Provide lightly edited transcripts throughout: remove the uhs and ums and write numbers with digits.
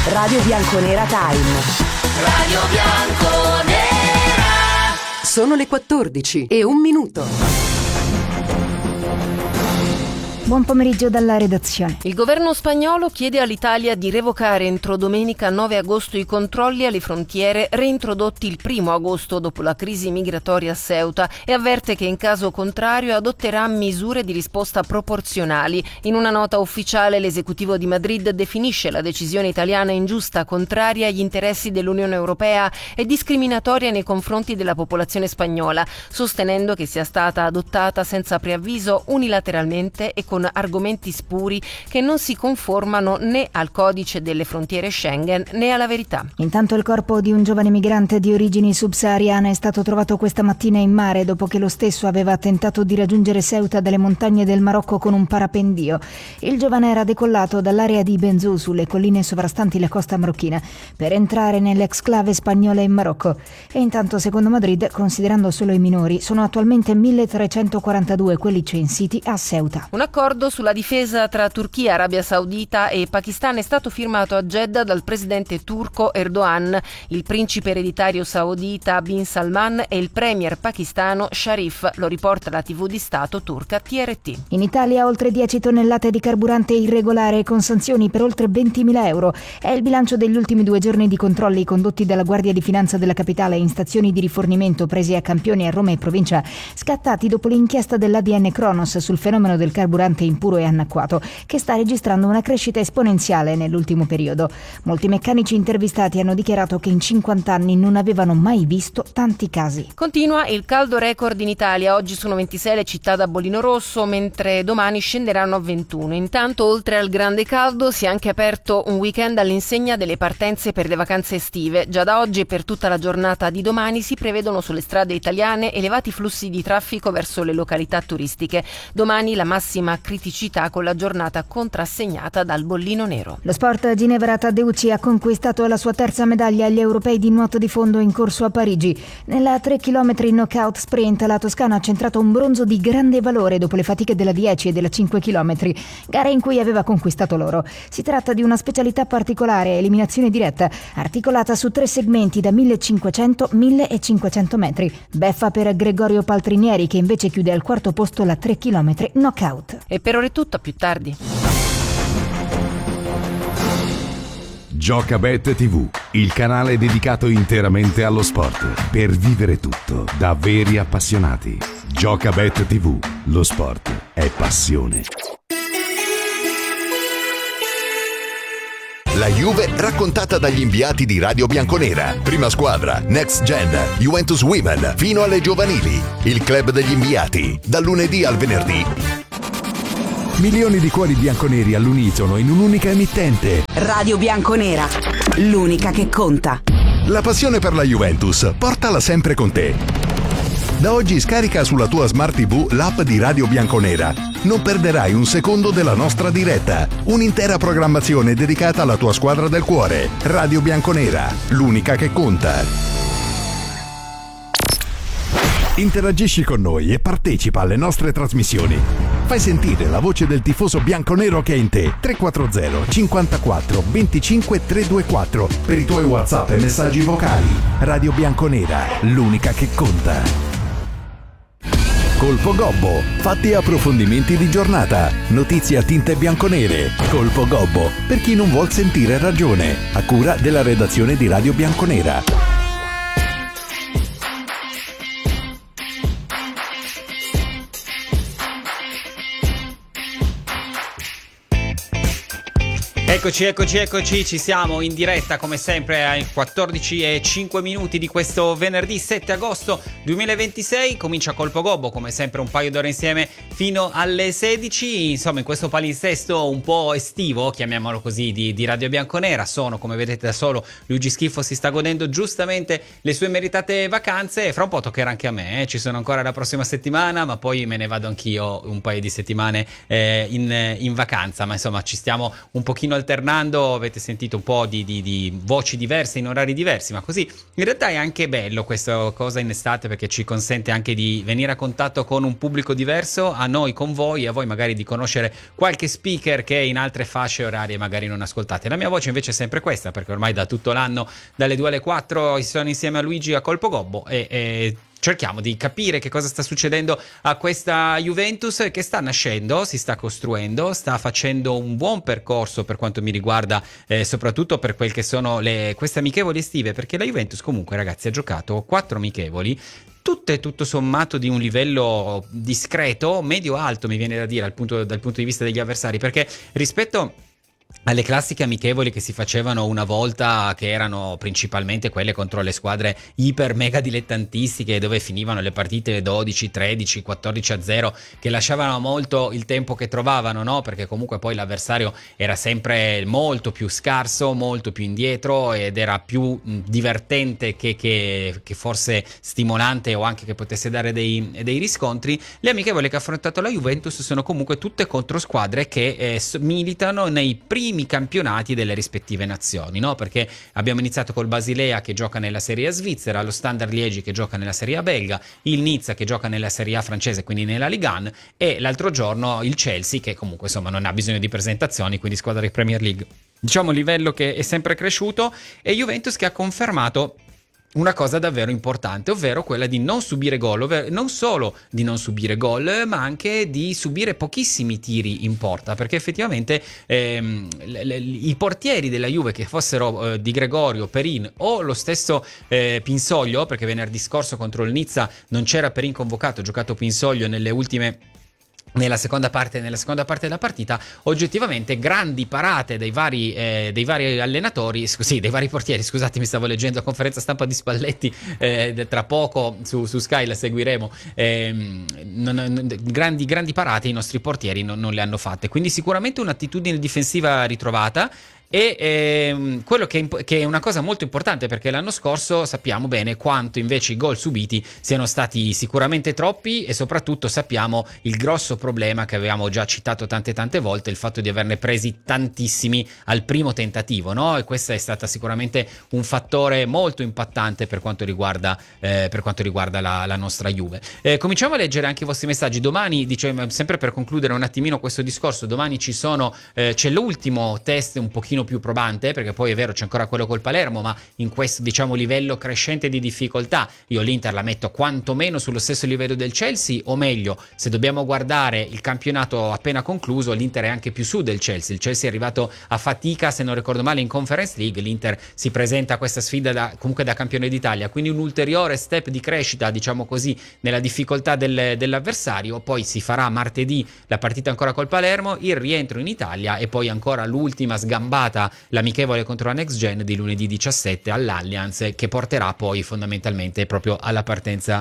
Radio Bianconera Time. Radio Bianconera. Sono le 14:01. Buon pomeriggio dalla redazione. Il governo spagnolo chiede all'Italia di revocare entro domenica 9 agosto i controlli alle frontiere reintrodotti il 1 agosto dopo la crisi migratoria a Ceuta e avverte che in caso contrario adotterà misure di risposta proporzionali. In una nota ufficiale l'esecutivo di Madrid definisce la decisione italiana ingiusta, contraria agli interessi dell'Unione Europea e discriminatoria nei confronti della popolazione spagnola, sostenendo che sia stata adottata senza preavviso, unilateralmente e con argomenti spuri che non si conformano né al codice delle frontiere Schengen né alla verità. Intanto il corpo di un giovane migrante di origini subsahariane è stato trovato questa mattina in mare dopo che lo stesso aveva tentato di raggiungere Ceuta dalle montagne del Marocco con un parapendio. Il giovane era decollato dall'area di Benzou sulle colline sovrastanti la costa marocchina per entrare nell'exclave spagnola in Marocco. E intanto, secondo Madrid, considerando solo i minori, sono attualmente 1342 quelli censiti a Ceuta. Un accordo sulla difesa tra Turchia, Arabia Saudita e Pakistan è stato firmato a Jeddah dal presidente turco Erdogan, il principe ereditario saudita Bin Salman e il premier pakistano Sharif, lo riporta la TV di Stato turca TRT. In Italia oltre 10 tonnellate di carburante irregolare con sanzioni per oltre 20.000 euro. È il bilancio degli ultimi 2 giorni di controlli condotti dalla Guardia di Finanza della Capitale in stazioni di rifornimento presi a campioni a Roma e provincia, scattati dopo l'inchiesta dell'ADN Kronos sul fenomeno del carburante impuro e annacquato, che sta registrando una crescita esponenziale nell'ultimo periodo. Molti meccanici intervistati hanno dichiarato che in 50 anni non avevano mai visto tanti casi. Continua il caldo record in Italia. Oggi sono 26 le città da bollino rosso, mentre domani scenderanno a 21. Intanto, oltre al grande caldo, si è anche aperto un weekend all'insegna delle partenze per le vacanze estive. Già da oggi e per tutta la giornata di domani si prevedono sulle strade italiane elevati flussi di traffico verso le località turistiche. Domani la massima criticità con la giornata contrassegnata dal bollino nero. Lo sport: Ginevra Taddeucci ha conquistato la sua terza medaglia agli europei di nuoto di fondo in corso a Parigi. Nella 3 km knockout sprint la toscana ha centrato un bronzo di grande valore dopo le fatiche della 10 e della 5 km, gare in cui aveva conquistato l'oro. Si tratta di una specialità particolare, eliminazione diretta, articolata su 3 segmenti da 1500, 1500 metri. Beffa per Gregorio Paltrinieri, che invece chiude al quarto posto la 3 km knockout. E per ora è tutto, a più tardi. Giocabet TV, il canale dedicato interamente allo sport, per vivere tutto da veri appassionati. Giocabet TV, lo sport è passione. La Juve raccontata dagli inviati di Radio Bianconera. Prima squadra, Next Gen, Juventus Women, fino alle giovanili. Il club degli inviati, dal lunedì al venerdì. Milioni di cuori bianconeri all'unisono in un'unica emittente. Radio Bianconera, l'unica che conta. La passione per la Juventus, portala sempre con te. Da oggi scarica sulla tua Smart TV l'app di Radio Bianconera. Non perderai un secondo della nostra diretta. Un'intera programmazione dedicata alla tua squadra del cuore. Radio Bianconera, l'unica che conta. Interagisci con noi e partecipa alle nostre trasmissioni. Fai sentire la voce del tifoso bianconero che è in te. 340 54 25 324 per i tuoi WhatsApp e messaggi vocali. Radio Bianconera, l'unica che conta. Colpo Gobbo, fatti e approfondimenti di giornata, notizie a tinte bianconere. Colpo Gobbo, per chi non vuol sentire ragione, a cura della redazione di Radio Bianconera. Eccoci, ci siamo in diretta come sempre ai 14:05 di questo venerdì 7 agosto 2026. Comincia Colpo Gobbo, come sempre un paio d'ore insieme fino alle 16. Insomma, in questo palinsesto un po' estivo, chiamiamolo così, di Radio Bianconera. Sono, come vedete da solo, Luigi Schiffo si sta godendo giustamente le sue meritate vacanze e fra un po' toccherà anche a me. Ci sono ancora la prossima settimana, ma poi me ne vado anch'io un paio di settimane in vacanza. Ma insomma, ci stiamo un pochino alternando, avete sentito un po' di voci diverse in orari diversi, ma così in realtà è anche bello questa cosa in estate, perché ci consente anche di venire a contatto con un pubblico diverso, a noi con voi, a voi magari di conoscere qualche speaker che in altre fasce orarie magari non ascoltate. La mia voce invece è sempre questa, perché ormai da tutto l'anno, dalle 2 alle 4, sono insieme a Luigi a Colpo Gobbo e cerchiamo di capire che cosa sta succedendo a questa Juventus che sta nascendo, si sta costruendo, sta facendo un buon percorso per quanto mi riguarda, soprattutto per quel che sono queste amichevoli estive, perché la Juventus comunque, ragazzi, ha giocato 4 amichevoli, tutte tutto sommato di un livello discreto, medio-alto mi viene da dire dal punto di vista degli avversari, perché rispetto alle classiche amichevoli che si facevano una volta, che erano principalmente quelle contro le squadre iper mega dilettantistiche, dove finivano le partite 12, 13, 14-0, che lasciavano molto il tempo che trovavano, no? Perché comunque poi l'avversario era sempre molto più scarso, molto più indietro, ed era più divertente che forse stimolante, o anche che potesse dare dei riscontri. Le amichevoli che ha affrontato la Juventus sono comunque tutte contro squadre che militano nei primi campionati delle rispettive nazioni, no? Perché abbiamo iniziato col Basilea che gioca nella Serie A svizzera, lo Standard Liegi che gioca nella Serie A belga, il Nizza che gioca nella Serie A francese, quindi nella Ligue 1, e l'altro giorno il Chelsea, che comunque insomma non ha bisogno di presentazioni, quindi squadra di Premier League. Diciamo livello che è sempre cresciuto, e Juventus che ha confermato una cosa davvero importante, ovvero quella di non subire gol, non solo di non subire gol, ma anche di subire pochissimi tiri in porta, perché effettivamente i portieri della Juve, che fossero Di Gregorio, Perin o lo stesso Pinsoglio, perché venerdì scorso contro il Nizza non c'era Perin convocato, ha giocato Pinsoglio nella seconda parte della partita, oggettivamente grandi parate dei vari allenatori, dei vari portieri, scusate, mi stavo leggendo la conferenza stampa di Spalletti, tra poco su Sky la seguiremo, grandi parate i nostri portieri non le hanno fatte, quindi sicuramente un'attitudine difensiva ritrovata. E quello che è una cosa molto importante, perché l'anno scorso sappiamo bene quanto invece i gol subiti siano stati sicuramente troppi, e soprattutto sappiamo il grosso problema che avevamo già citato tante volte, il fatto di averne presi tantissimi al primo tentativo, no? E questo è stato sicuramente un fattore molto impattante per quanto riguarda la nostra Juve. Cominciamo a leggere anche i vostri messaggi. Domani, sempre per concludere un attimino questo discorso, domani c'è l'ultimo test un pochino più probante, perché poi è vero c'è ancora quello col Palermo, ma in questo livello crescente di difficoltà io l'Inter la metto quantomeno sullo stesso livello del Chelsea, o meglio, se dobbiamo guardare il campionato appena concluso, l'Inter è anche più su del Chelsea. Il Chelsea è arrivato a fatica, se non ricordo male, in Conference League, l'Inter si presenta a questa sfida comunque da campione d'Italia, quindi un ulteriore step di crescita, diciamo così, nella difficoltà dell'avversario. Poi si farà martedì la partita ancora col Palermo, il rientro in Italia, e poi ancora l'ultima sgambata, l'amichevole contro la Next Gen di lunedì 17 all'Allianz, che porterà poi fondamentalmente proprio alla partenza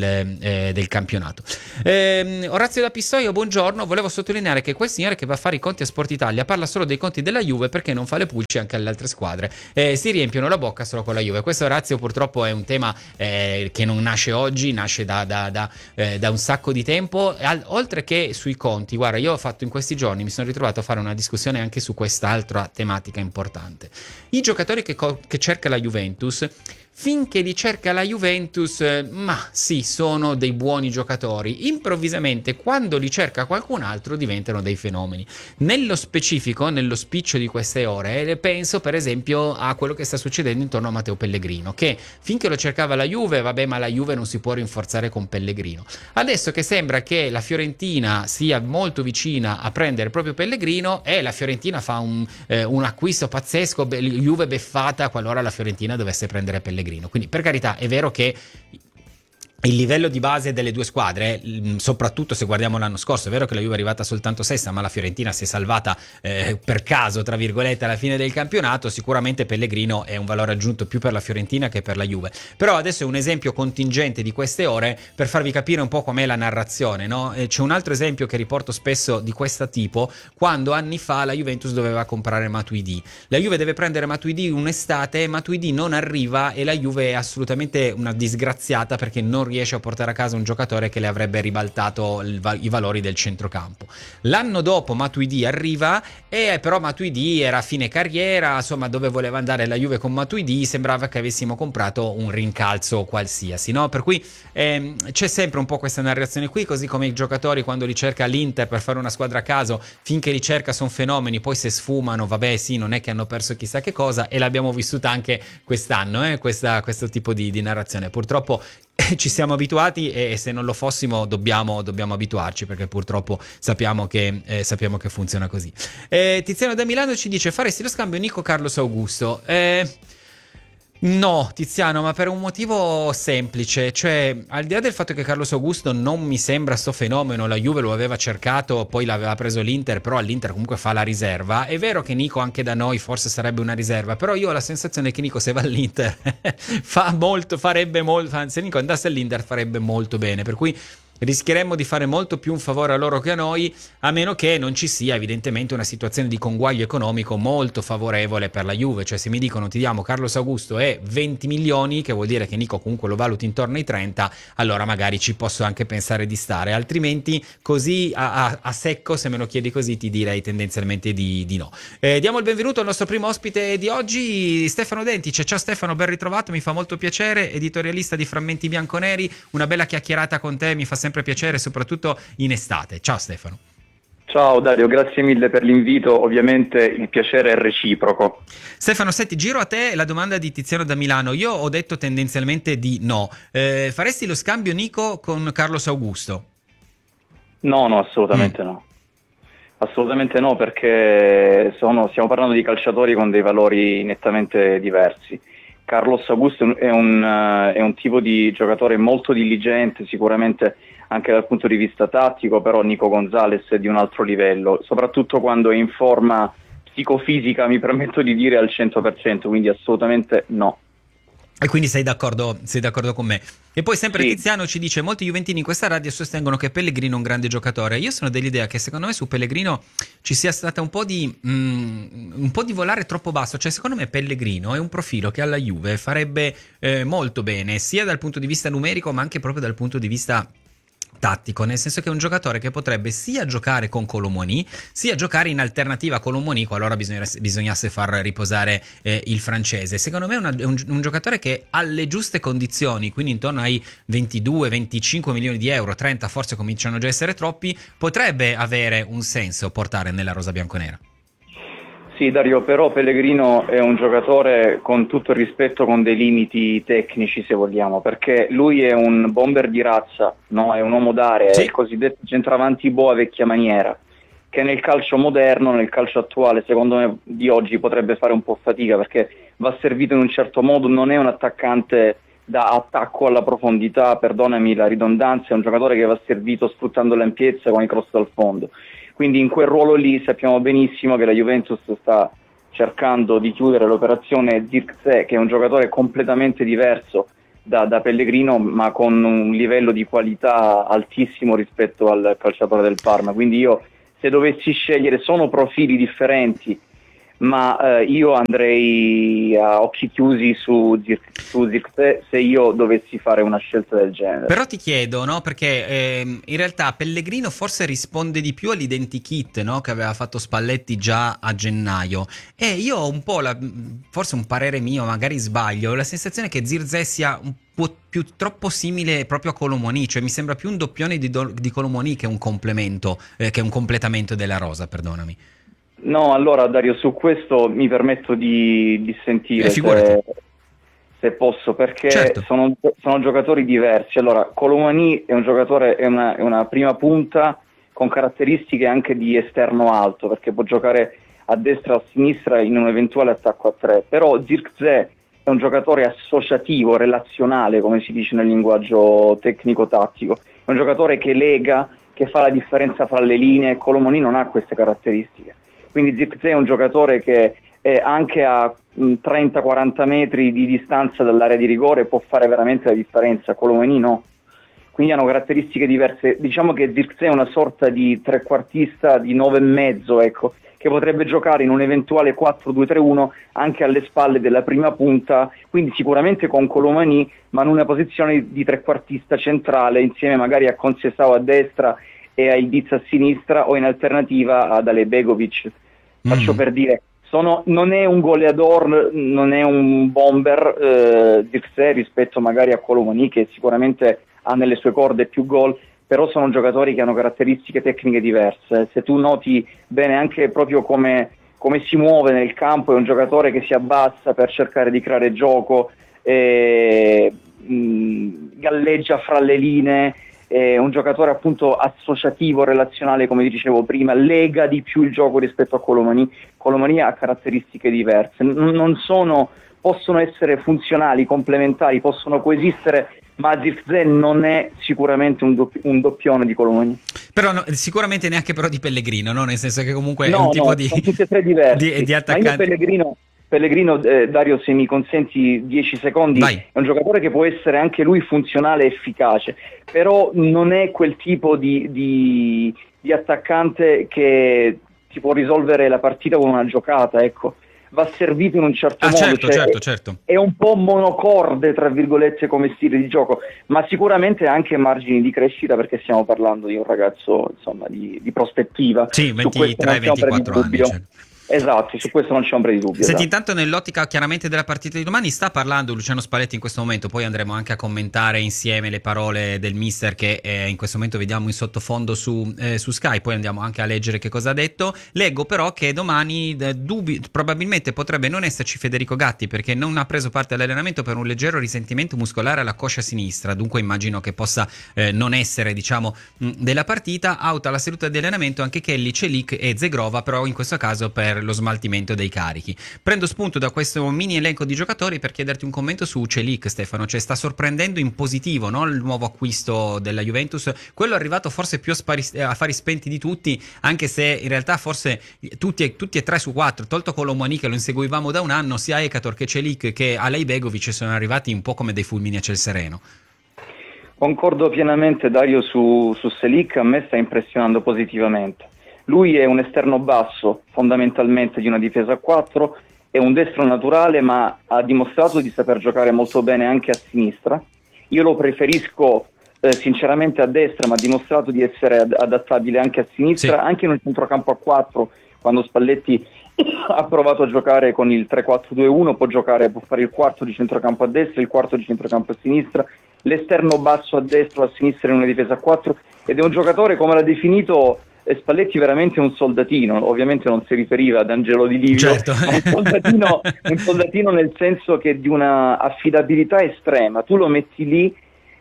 del campionato. Orazio da Pistoia, buongiorno. Volevo sottolineare che quel signore che va a fare i conti a Sport Italia parla solo dei conti della Juve, perché non fa le pulci anche alle altre squadre, si riempiono la bocca solo con la Juve. Questo, Orazio, purtroppo è un tema che non nasce oggi, nasce da un sacco di tempo, oltre che sui conti. Guarda, io ho fatto in questi giorni, mi sono ritrovato a fare una discussione anche su quest'altra tematica importante. I giocatori che cerca la Juventus, finché li cerca la Juventus, ma sì, sono dei buoni giocatori. Improvvisamente, quando li cerca qualcun altro, diventano dei fenomeni. Nello specifico, nello spiccio di queste ore, penso per esempio a quello che sta succedendo intorno a Matteo Pellegrino, che finché lo cercava la Juve, vabbè, ma la Juve non si può rinforzare con Pellegrino. Adesso che sembra che la Fiorentina sia molto vicina a prendere proprio Pellegrino, e la Fiorentina fa un acquisto pazzesco, Juve beffata qualora la Fiorentina dovesse prendere Pellegrino. Quindi, per carità, è vero che il livello di base delle due squadre, soprattutto se guardiamo l'anno scorso, è vero che la Juve è arrivata soltanto sesta, ma la Fiorentina si è salvata per caso, tra virgolette, alla fine del campionato. Sicuramente Pellegrino è un valore aggiunto più per la Fiorentina che per la Juve. Però adesso è un esempio contingente di queste ore per farvi capire un po' com'è la narrazione, no? C'è un altro esempio che riporto spesso di questo tipo, quando anni fa la Juventus doveva comprare Matuidi. La Juve deve prendere Matuidi un'estate, Matuidi non arriva e la Juve è assolutamente una disgraziata perché non riesce a portare a casa un giocatore che le avrebbe ribaltato i valori del centrocampo. L'anno dopo Matuidi arriva, e però Matuidi era a fine carriera, insomma dove voleva andare la Juve con Matuidi sembrava che avessimo comprato un rincalzo qualsiasi, no? Per cui c'è sempre un po' questa narrazione qui, così come i giocatori quando li cerca l'Inter per fare una squadra a caso, finché li cerca sono fenomeni, poi se sfumano vabbè sì, non è che hanno perso chissà che cosa, e l'abbiamo vissuta anche quest'anno, questo tipo di narrazione. Purtroppo ci siamo abituati, e se non lo fossimo dobbiamo abituarci, perché purtroppo sappiamo che funziona così. Tiziano da Milano ci dice: faresti lo scambio Nico Carlos Augusto? No, Tiziano, ma per un motivo semplice, cioè al di là del fatto che Carlos Augusto non mi sembra sto fenomeno, la Juve lo aveva cercato, poi l'aveva preso l'Inter, però all'Inter comunque fa la riserva. È vero che Nico anche da noi forse sarebbe una riserva, però io ho la sensazione che Nico, se va all'Inter farebbe molto, anzi se Nico andasse all'Inter farebbe molto bene, per cui rischieremmo di fare molto più un favore a loro che a noi, a meno che non ci sia evidentemente una situazione di conguaglio economico molto favorevole per la Juve. Cioè se mi dicono ti diamo Carlos Augusto e 20 milioni, che vuol dire che Nico comunque lo valuti intorno ai 30, allora magari ci posso anche pensare di stare, altrimenti così a secco, se me lo chiedi così, ti direi tendenzialmente di no. Diamo il benvenuto al nostro primo ospite di oggi, Stefano Dentice. Ciao Stefano, ben ritrovato, mi fa molto piacere, editorialista di Frammenti Bianconeri, una bella chiacchierata con te mi fa sempre piacere, soprattutto in estate. Ciao Stefano. Ciao Dario, grazie mille per l'invito, ovviamente il piacere è reciproco. Stefano, senti, giro a te la domanda di Tiziano da Milano. Io ho detto tendenzialmente di no. Faresti lo scambio Nico con Carlos Augusto? No, assolutamente no. Assolutamente no, perché stiamo parlando di calciatori con dei valori nettamente diversi. Carlos Augusto è un tipo di giocatore molto diligente, sicuramente anche dal punto di vista tattico, però Nico Gonzalez è di un altro livello, soprattutto quando è in forma psicofisica, mi permetto di dire al 100%, quindi assolutamente no. E quindi sei d'accordo con me. E poi sempre sì. Tiziano ci dice: molti juventini in questa radio sostengono che Pellegrino è un grande giocatore. Io sono dell'idea che secondo me su Pellegrino ci sia stata un po' di volare troppo basso. Cioè secondo me Pellegrino è un profilo che alla Juve farebbe molto bene, sia dal punto di vista numerico ma anche proprio dal punto di vista tattico, nel senso che è un giocatore che potrebbe sia giocare con Colomoni sia giocare in alternativa a Colomoni qualora bisognasse far riposare il francese. Secondo me è un giocatore che alle giuste condizioni, quindi intorno ai 22-25 milioni di euro, 30 forse cominciano già a essere troppi, potrebbe avere un senso portare nella rosa bianconera. Sì Dario, però Pellegrino è un giocatore, con tutto il rispetto, con dei limiti tecnici se vogliamo, perché lui è un bomber di razza, no? È un uomo d'area, sì. È il cosiddetto centravanti boa vecchia maniera, che nel calcio moderno, nel calcio attuale, secondo me di oggi potrebbe fare un po' fatica, perché va servito in un certo modo, non è un attaccante da attacco alla profondità, perdonami la ridondanza, è un giocatore che va servito sfruttando l'ampiezza con i cross dal fondo. Quindi in quel ruolo lì sappiamo benissimo che la Juventus sta cercando di chiudere l'operazione Zirkzee, che è un giocatore completamente diverso da Pellegrino, ma con un livello di qualità altissimo rispetto al calciatore del Parma. Quindi io, se dovessi scegliere, sono profili differenti, ma io andrei a occhi chiusi su Zirkzee se io dovessi fare una scelta del genere. Però ti chiedo, no, perché in realtà Pellegrino forse risponde di più all'identikit, no, che aveva fatto Spalletti già a gennaio, e io ho un po' forse un parere mio, magari sbaglio, ho la sensazione che Zirkzee sia un po' più troppo simile proprio a Colomoni, cioè mi sembra più un doppione di Colomoni che un complemento, che un completamento della rosa, perdonami. No, allora Dario, su questo mi permetto di dissentire, se posso, perché certo. sono giocatori diversi. Allora, Colomani è un giocatore, è una prima punta con caratteristiche anche di esterno alto, perché può giocare a destra o a sinistra in un eventuale attacco a tre, però Zirkzee è un giocatore associativo, relazionale, come si dice nel linguaggio tecnico-tattico, è un giocatore che lega, che fa la differenza fra le linee, e Colomani non ha queste caratteristiche. Quindi Zirkzee è un giocatore che anche a 30-40 metri di distanza dall'area di rigore può fare veramente la differenza, Colomani no. Quindi hanno caratteristiche diverse. Diciamo che Zirkzee è una sorta di trequartista di 9,5, ecco, che che potrebbe giocare in un eventuale 4-2-3-1 anche alle spalle della prima punta, quindi sicuramente con Colomani, ma in una posizione di trequartista centrale, insieme magari a Conceição a destra e a Ildiz a sinistra, o in alternativa ad Ale Begovic. Faccio per dire, non è un goleador, non è un bomber Zirkzee rispetto magari a Colomani, che sicuramente ha nelle sue corde più gol, però sono giocatori che hanno caratteristiche tecniche diverse. Se tu noti bene anche proprio come si muove nel campo, è un giocatore che si abbassa per cercare di creare gioco, galleggia fra le linee, è un giocatore appunto associativo, relazionale, come dicevo prima, lega di più il gioco rispetto a Colomani. Colomani ha caratteristiche diverse, possono essere funzionali, complementari, possono coesistere, ma Zirkzee non è sicuramente un doppione di Colomani. Però sicuramente neanche però di Pellegrino, no? Nel senso che comunque è un tipo di... sono tutti e tre diversi. di attaccante. Ma io Pellegrino, Dario, se mi consenti 10 secondi, Vai. è un giocatore che può essere anche lui funzionale e efficace, però non è quel tipo di attaccante che ti può risolvere la partita con una giocata, ecco. Va servito in un certo modo, certo. È un po' monocorde, tra virgolette, come stile di gioco, ma sicuramente ha anche margini di crescita, perché stiamo parlando di un ragazzo, insomma, di prospettiva. Sì, 23-24 anni. Certo. Esatto, su questo non c'è ombra di dubbio. Senti, intanto nell'ottica chiaramente della partita di domani sta parlando Luciano Spalletti in questo momento, poi andremo anche a commentare insieme le parole del mister che in questo momento vediamo in sottofondo su Sky, poi andiamo anche a leggere che cosa ha detto. Leggo però che domani probabilmente potrebbe non esserci Federico Gatti, perché non ha preso parte all'allenamento per un leggero risentimento muscolare alla coscia sinistra, dunque immagino che possa non essere, diciamo, della partita. Out alla seduta di allenamento anche Kelly, Celik e Zegrova, però in questo caso per lo smaltimento dei carichi. Prendo spunto da questo mini elenco di giocatori per chiederti un commento su Celik, Stefano. Cioè, sta sorprendendo in positivo, no? Il nuovo acquisto della Juventus, quello arrivato forse più a fari spenti di tutti, anche se in realtà forse tutti e 3 su 4, tolto Colomani che lo inseguivamo da un anno, sia Ekator che Celik che Alej Begovic sono arrivati un po' come dei fulmini a ciel sereno. Concordo pienamente, Dario, su Celik. A me sta impressionando positivamente. Lui è un esterno basso, fondamentalmente, di una difesa a 4, è un destro naturale, ma ha dimostrato di saper giocare molto bene anche a sinistra. Io lo preferisco sinceramente a destra, ma ha dimostrato di essere adattabile anche a sinistra, sì. Anche in un centrocampo a 4, quando Spalletti ha provato a giocare con il 3-4-2-1, può fare il quarto di centrocampo a destra, il quarto di centrocampo a sinistra, l'esterno basso a destra o a sinistra in una difesa a 4, ed è un giocatore, come l'ha definito Spalletti, veramente un soldatino. Ovviamente non si riferiva ad Angelo Di Livio, certo. Ma un soldatino nel senso che di una affidabilità estrema. Tu lo metti lì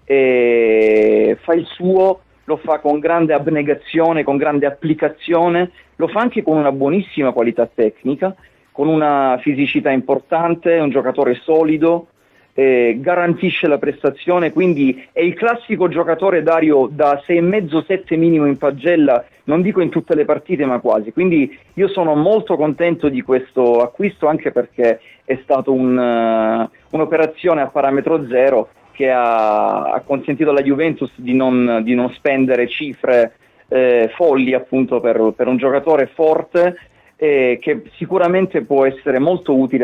e fa il suo, lo fa con grande abnegazione, con grande applicazione, lo fa anche con una buonissima qualità tecnica, con una fisicità importante, è un giocatore solido, garantisce la prestazione, quindi è il classico giocatore, Dario, da 6,5-7 minimo in pagella, non dico in tutte le partite ma quasi, quindi io sono molto contento di questo acquisto, anche perché è stato un'operazione a parametro zero che ha consentito alla Juventus di non spendere cifre folli, appunto, per un giocatore forte, che sicuramente può essere molto utile